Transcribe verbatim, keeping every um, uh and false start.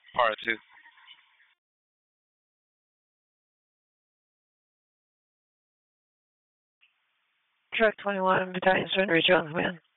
Part two. Truck twenty-one, Battalion Surrender, Jones, man.